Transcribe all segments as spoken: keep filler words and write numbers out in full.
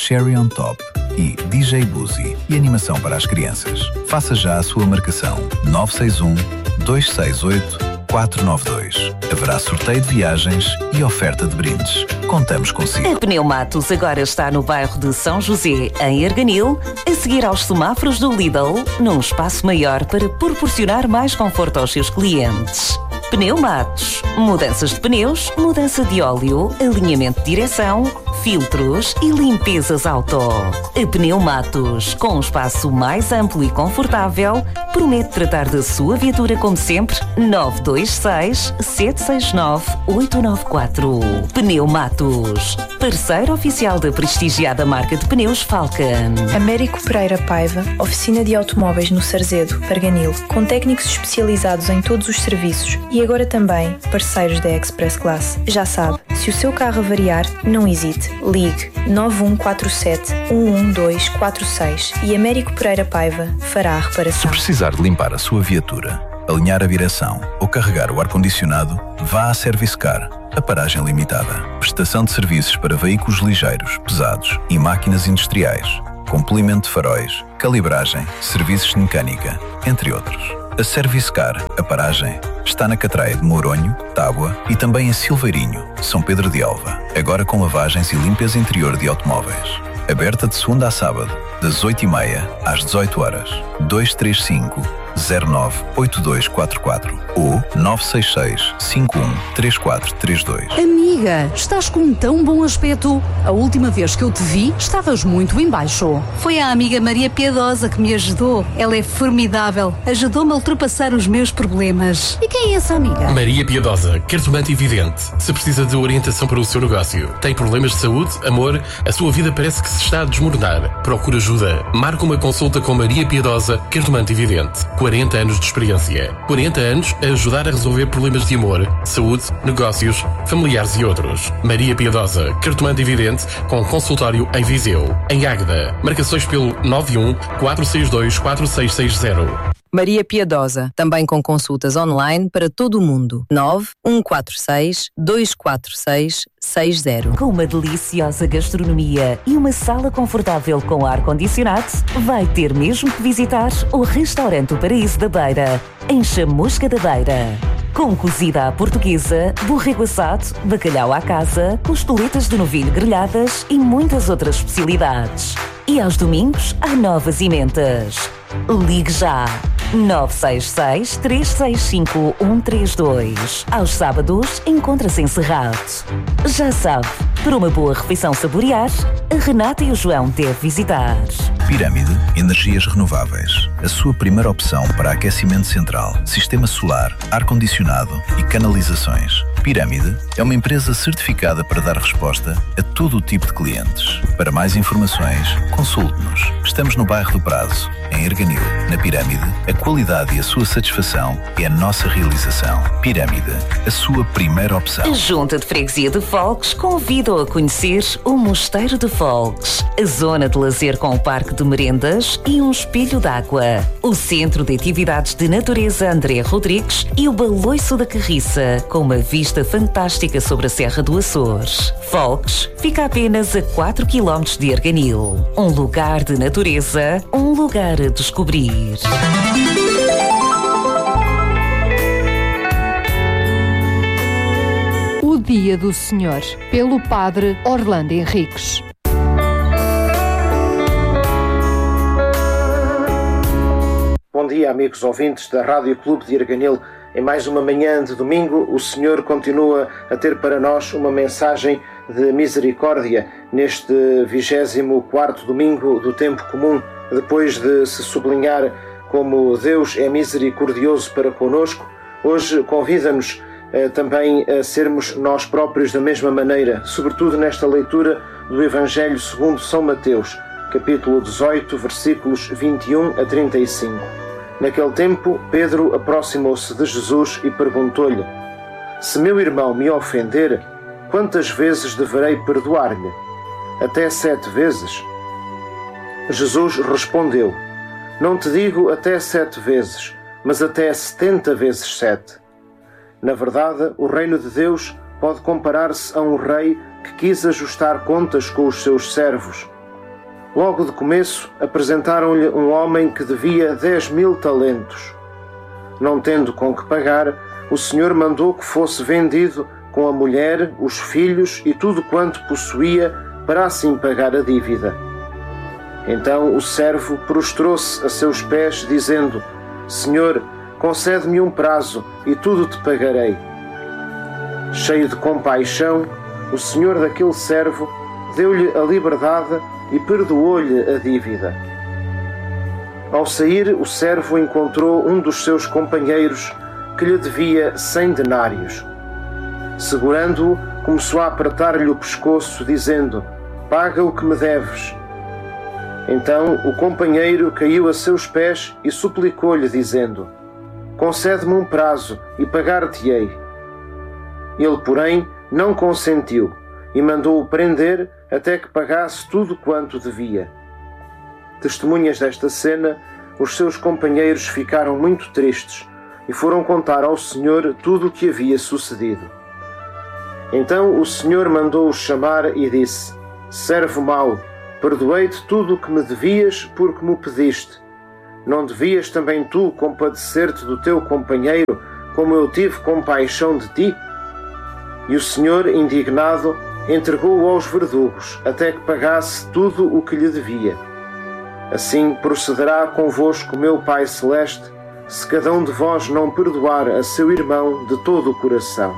Cherry on Top e D J Boozy e animação para as crianças. Faça já a sua marcação nove seis um, dois seis oito, quatro nove dois. Haverá sorteio de viagens e oferta de brindes. Contamos consigo. A Pneumatos agora está no bairro de São José, em Arganil, a seguir aos semáforos do Lidl, num espaço maior para proporcionar mais conforto aos seus clientes. Pneumatos. Mudanças de pneus, mudança de óleo, alinhamento de direção, filtros e limpezas auto. A Pneumatos, com um espaço mais amplo e confortável, promete tratar da sua viatura como sempre. nove dois seis, sete seis nove, oito nove quatro. Pneumatos, parceiro oficial da prestigiada marca de pneus Falcon. Américo Pereira Paiva, oficina de automóveis no Sarzedo, Arganil, com técnicos especializados em todos os serviços e agora também parceiros da Express Class. Já sabe, se o seu carro avariar, não hesite. Ligue nove um quatro sete, um um dois quatro seis e Américo Pereira Paiva fará a reparação. Se precisar de limpar a sua viatura, alinhar a direção ou carregar o ar-condicionado, vá à Service Car, a paragem limitada. Prestação de serviços para veículos ligeiros, pesados e máquinas industriais, com polimento de faróis, calibragem, serviços de mecânica, entre outros. A Service Car, a paragem, está na Catraia de Mouronho, Tábua e também em Silveirinho, São Pedro de Alva. Agora com lavagens e limpeza interior de automóveis. Aberta de segunda a sábado, das oito e meia às dezoito horas. dois três cinco, zero nove, oito dois quatro quatro ou nove seis seis, cinco um, três quatro três dois. Amiga, estás com um tão bom aspecto. A última vez que eu te vi, estavas muito em baixo. Foi a amiga Maria Piedosa que me ajudou. Ela é formidável. Ajudou-me a ultrapassar os meus problemas. E quem é essa amiga? Maria Piedosa, cartomante e vidente. Se precisa de orientação para o seu negócio, tem problemas de saúde, amor, a sua vida parece que se está a desmoronar. Procura ajuda. Marca uma consulta com Maria Piedosa, cartomante e vidente. quarenta anos de experiência. quarenta anos a ajudar a resolver problemas de amor, saúde, negócios, familiares e outros. Maria Piedosa, cartomante e vidente, com consultório em Viseu. Em Águeda. Marcações pelo nove um, quatro seis dois, quatro seis seis zero. Maria Piedosa, também com consultas online para todo o mundo. nove um quatro seis, dois quatro seis, seis zero. Com uma deliciosa gastronomia e uma sala confortável com ar-condicionado, vai ter mesmo que visitar o restaurante O Paraíso da Beira, em Chamusca da Beira. Com cozida à portuguesa, borrego assado, bacalhau à casa, costeletas de novilho grelhadas e muitas outras especialidades. E aos domingos, há novas emendas. Ligue já! nove seis seis, três seis cinco, um três dois. Aos sábados, encontra-se encerrado. Já sabe, para uma boa refeição saborear, a Renata e o João devem visitar. Pirâmide Energias Renováveis. A sua primeira opção para aquecimento central, sistema solar, ar-condicionado e canalizações. Pirâmide é uma empresa certificada para dar resposta a todo o tipo de clientes. Para mais informações, consulte-nos. Estamos no bairro do Prazo, em Arganil. Na Pirâmide, a qualidade e a sua satisfação é a nossa realização. Pirâmide, a sua primeira opção. A Junta de Freguesia de Folgues convida-o a conhecer o Mosteiro de Folgues, a zona de lazer com o parque de merendas e um espelho d'água, o Centro de Atividades de Natureza André Rodrigues e o Baloiço da Carriça, com uma vista fantástica sobre a Serra do Açores. Folgues fica apenas a quatro quilómetros de Arganil. Um lugar de natureza, um lugar a descobrir. O Dia do Senhor, pelo Padre Orlando Henriques. Bom dia, amigos ouvintes da Rádio Clube de Arganil. Em mais uma manhã de domingo, o Senhor continua a ter para nós uma mensagem de misericórdia neste vigésimo quarto domingo do tempo comum, depois de se sublinhar como Deus é misericordioso para conosco. Hoje convida-nos eh, também a sermos nós próprios da mesma maneira, sobretudo nesta leitura do Evangelho segundo São Mateus, capítulo dezoito, versículos vinte e um a trinta e cinco. Naquele tempo, Pedro aproximou-se de Jesus e perguntou-lhe: Se meu irmão me ofender, quantas vezes deverei perdoar-lhe? Até sete vezes? Jesus respondeu: Não te digo até sete vezes, mas até setenta vezes sete. Na verdade, o reino de Deus pode comparar-se a um rei que quis ajustar contas com os seus servos. Logo de começo, apresentaram-lhe um homem que devia dez mil talentos. Não tendo com que pagar, o senhor mandou que fosse vendido com a mulher, os filhos e tudo quanto possuía, para assim pagar a dívida. Então o servo prostrou-se a seus pés, dizendo: Senhor, concede-me um prazo e tudo te pagarei. Cheio de compaixão, o senhor daquele servo deu-lhe a liberdade e perdoou-lhe a dívida. Ao sair, o servo encontrou um dos seus companheiros que lhe devia cem denários. Segurando-o, começou a apertar-lhe o pescoço, dizendo: Paga o que me deves. Então o companheiro caiu a seus pés e suplicou-lhe, dizendo: Concede-me um prazo e pagar-te-ei. Ele, porém, não consentiu e mandou-o prender até que pagasse tudo quanto devia. Testemunhas desta cena, os seus companheiros ficaram muito tristes e foram contar ao Senhor tudo o que havia sucedido. Então o Senhor mandou-o chamar e disse: Servo mau, perdoei-te tudo o que me devias porque me pediste. Não devias também tu compadecer-te do teu companheiro, como eu tive compaixão de ti? E o Senhor, indignado, entregou-o aos verdugos, até que pagasse tudo o que lhe devia. Assim procederá convosco meu Pai Celeste, se cada um de vós não perdoar a seu irmão de todo o coração.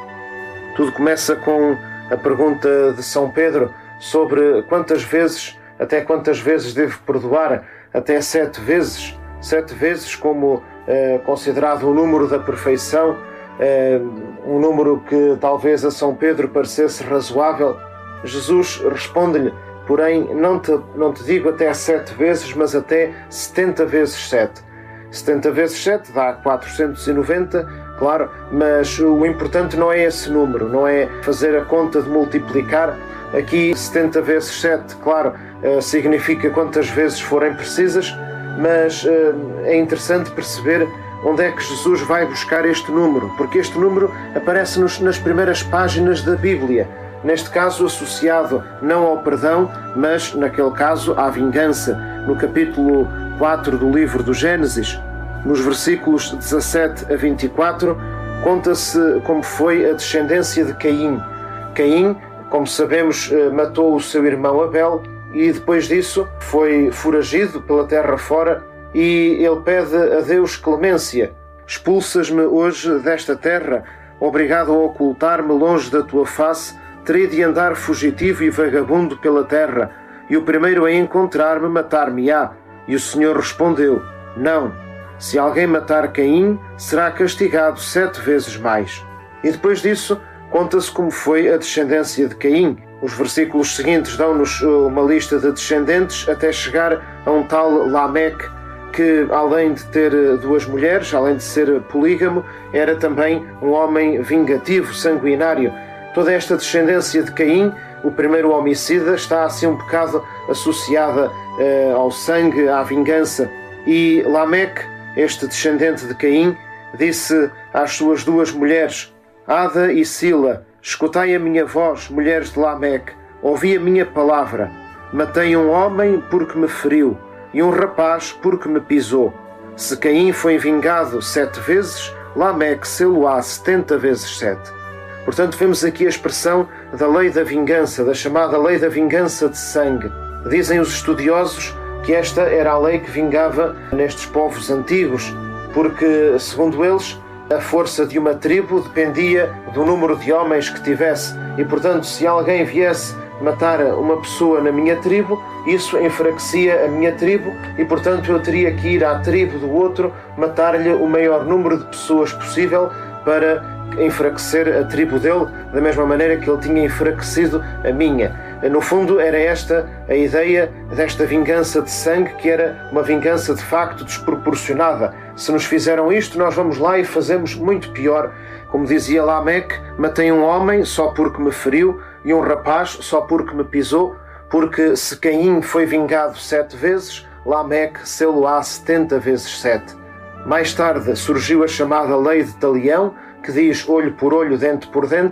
Tudo começa com a pergunta de São Pedro sobre quantas vezes, até quantas vezes devo perdoar, até sete vezes, sete vezes como eh, considerado o número da perfeição, eh, um número que talvez a São Pedro parecesse razoável. Jesus responde-lhe: porém, não te, não te digo até sete vezes, mas até setenta vezes sete. setenta vezes sete dá quatrocentos e noventa, claro, mas o importante não é esse número, não é fazer a conta de multiplicar. Aqui setenta vezes sete, claro, significa quantas vezes forem precisas, mas é interessante perceber onde é que Jesus vai buscar este número, porque este número aparece nos, nas primeiras páginas da Bíblia, neste caso associado não ao perdão, mas naquele caso à vingança. No capítulo quatro do livro do Gênesis, nos versículos dezassete a vinte e quatro, conta-se como foi a descendência de Caim. Caim, como sabemos, matou o seu irmão Abel e depois disso foi foragido pela terra fora, e ele pede a Deus clemência. Expulsas-me hoje desta terra, obrigado a ocultar-me longe da tua face, terei de andar fugitivo e vagabundo pela terra, e o primeiro a encontrar-me matar-me-á. E o Senhor respondeu: não, se alguém matar Caim, será castigado sete vezes mais. E depois disso, conta-se como foi a descendência de Caim. Os versículos seguintes dão-nos uma lista de descendentes até chegar a um tal Lameque, que além de ter duas mulheres, além de ser polígamo, era também um homem vingativo, sanguinário. Toda esta descendência de Caim, o primeiro homicida, está assim um bocado associada eh, ao sangue, à vingança. E Lameque, este descendente de Caim, disse às suas duas mulheres: Ada e Sila, escutai a minha voz, mulheres de Lameque, ouvi a minha palavra. Matei um homem porque me feriu, e um rapaz porque me pisou. Se Caim foi vingado sete vezes, Lameque sê-lo-á setenta vezes sete. Portanto, vemos aqui a expressão da lei da vingança, da chamada lei da vingança de sangue. Dizem os estudiosos que esta era a lei que vingava nestes povos antigos, porque, segundo eles, a força de uma tribo dependia do número de homens que tivesse. E, portanto, se alguém viesse matar uma pessoa na minha tribo, isso enfraquecia a minha tribo e, portanto, eu teria que ir à tribo do outro, matar-lhe o maior número de pessoas possível para enfraquecer a tribo dele, da mesma maneira que ele tinha enfraquecido a minha. No fundo, era esta a ideia desta vingança de sangue, que era uma vingança de facto desproporcionada. Se nos fizeram isto, nós vamos lá e fazemos muito pior. Como dizia Lameque, matei um homem só porque me feriu e um rapaz só porque me pisou, porque se Caim foi vingado sete vezes, Lameque sê-lo-á setenta vezes sete. Mais tarde surgiu a chamada lei de Talião, que diz olho por olho, dente por dente,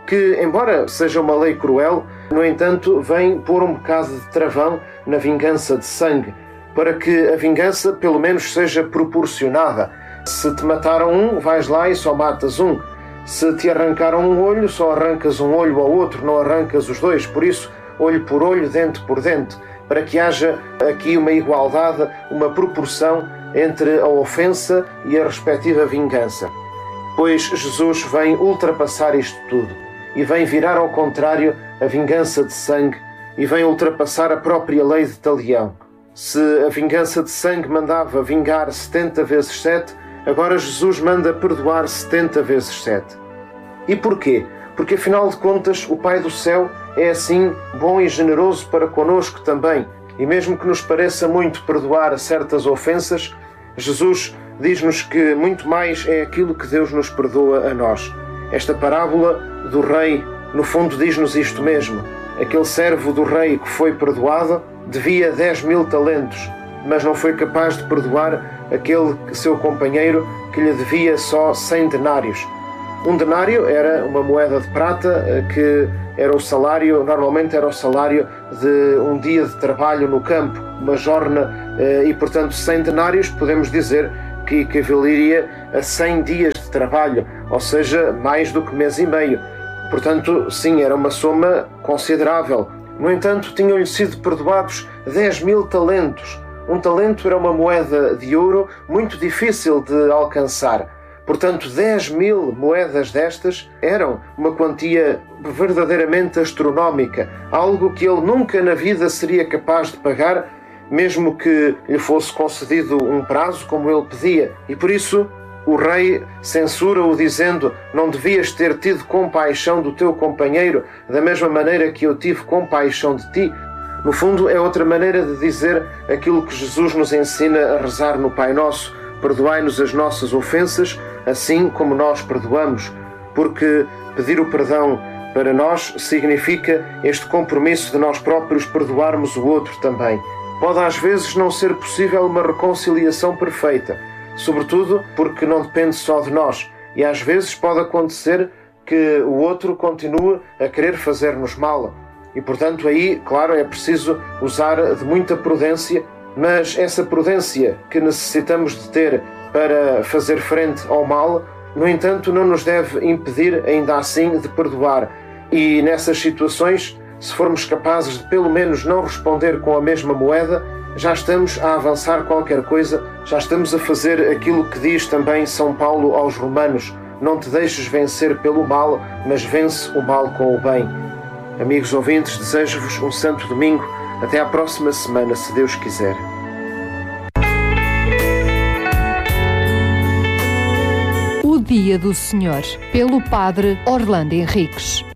que, embora seja uma lei cruel, no entanto, vem pôr um bocado de travão na vingança de sangue, para que a vingança, pelo menos, seja proporcionada. Se te mataram um, vais lá e só matas um. Se te arrancaram um olho, só arrancas um olho ao outro, não arrancas os dois. Por isso, olho por olho, dente por dente, para que haja aqui uma igualdade, uma proporção entre a ofensa e a respectiva vingança. Pois Jesus vem ultrapassar isto tudo e vem virar ao contrário a vingança de sangue e vem ultrapassar a própria lei de talião. Se a vingança de sangue mandava vingar setenta vezes sete, agora Jesus manda perdoar setenta vezes sete. E porquê? Porque afinal de contas o Pai do Céu é assim bom e generoso para conosco também. E mesmo que nos pareça muito perdoar certas ofensas, Jesus diz-nos que muito mais é aquilo que Deus nos perdoa a nós. Esta parábola do rei, no fundo, diz-nos isto mesmo. Aquele servo do rei que foi perdoado devia dez mil talentos, mas não foi capaz de perdoar aquele seu companheiro que lhe devia só cem denários. Um denário era uma moeda de prata que era o salário, normalmente era o salário de um dia de trabalho no campo, uma jorna, e portanto cem denários podemos dizer que equivaleria a cem dias de trabalho, ou seja, mais do que mês e meio. Portanto, sim, era uma soma considerável. No entanto, tinham-lhe sido perdoados dez mil talentos. Um talento era uma moeda de ouro muito difícil de alcançar. Portanto, dez mil moedas destas eram uma quantia verdadeiramente astronómica, algo que ele nunca na vida seria capaz de pagar, mesmo que lhe fosse concedido um prazo como ele pedia. E por isso o rei censura-o dizendo: não devias ter tido compaixão do teu companheiro da mesma maneira que eu tive compaixão de ti. No fundo, é outra maneira de dizer aquilo que Jesus nos ensina a rezar no Pai Nosso: perdoai-nos as nossas ofensas, assim como nós perdoamos. Porque pedir o perdão para nós significa este compromisso de nós próprios perdoarmos o outro também. Pode às vezes não ser possível uma reconciliação perfeita, sobretudo porque não depende só de nós, e às vezes pode acontecer que o outro continue a querer fazer-nos mal. E portanto aí, claro, é preciso usar de muita prudência, mas essa prudência que necessitamos de ter para fazer frente ao mal, no entanto, não nos deve impedir ainda assim de perdoar. E nessas situações, se formos capazes de pelo menos não responder com a mesma moeda, já estamos a avançar qualquer coisa, já estamos a fazer aquilo que diz também São Paulo aos Romanos: não te deixes vencer pelo mal, mas vence o mal com o bem. Amigos ouvintes, desejo-vos um santo domingo. Até à próxima semana, se Deus quiser. O Dia do Senhor, pelo Padre Orlando Henriques.